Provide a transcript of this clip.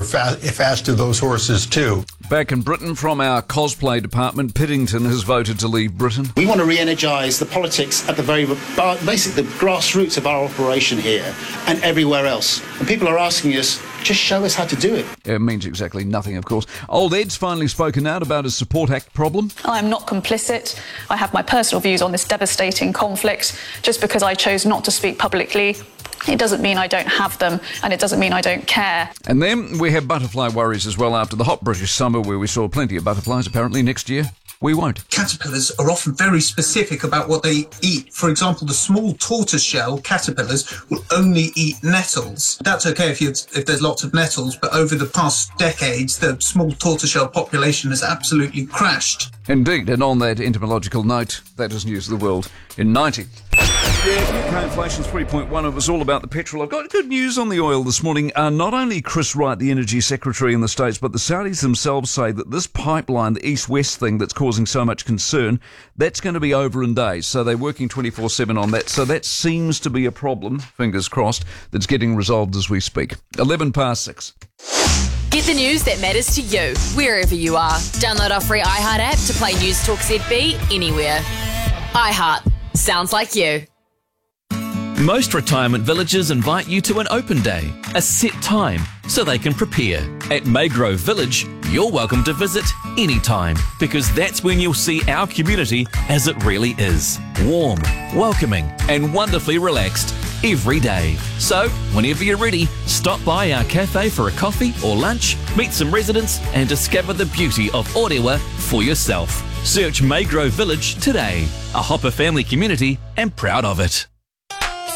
fast to those horses too. Back in Britain, from our cosplay department, Piddington has voted to leave Britain. We want to re-energise the politics at the very basic, the grassroots of our operation here and everywhere else. And people are asking us, just show us how to do it. It means exactly nothing, of course. Old Ed's finally spoken out about his Support Act problem. I'm not complicit. I have my personal views on this devastating conflict. Just because I chose not to speak publicly, it doesn't mean I don't have them, and it doesn't mean I don't care. And then we have butterfly worries as well after the hot British summer, where we saw plenty of butterflies. Apparently next year we won't. Caterpillars are often very specific about what they eat. For example, the small tortoiseshell caterpillars will only eat nettles. That's okay if there's lots of nettles, but over the past decades, the small tortoiseshell population has absolutely crashed. Indeed, and on that entomological note, that is News of the World in 90. Yeah, UK inflation's 3.1. It was all about the petrol. I've got good news on the oil this morning. Not only Chris Wright, the Energy Secretary in the States, but the Saudis themselves say that this pipeline, the east-west thing that's causing so much concern, that's going to be over in days. So they're working 24/7 on that. So that seems to be a problem, fingers crossed, that's getting resolved as we speak. 6:11. Get the news that matters to you, wherever you are. Download our free iHeart app to play News Talk ZB anywhere. iHeart. Sounds like you. Most retirement villages invite you to an open day, a set time, so they can prepare. At Maygrove Village, you're welcome to visit anytime, because that's when you'll see our community as it really is. Warm, welcoming, and wonderfully relaxed every day. So, whenever you're ready, stop by our cafe for a coffee or lunch, meet some residents, and discover the beauty of Orewa for yourself. Search Maygrove Village today, a Hopper family community, and proud of it.